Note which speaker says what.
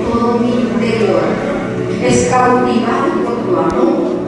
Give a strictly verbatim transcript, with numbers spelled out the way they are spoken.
Speaker 1: todo mi interior. Es cautivado por tu amor,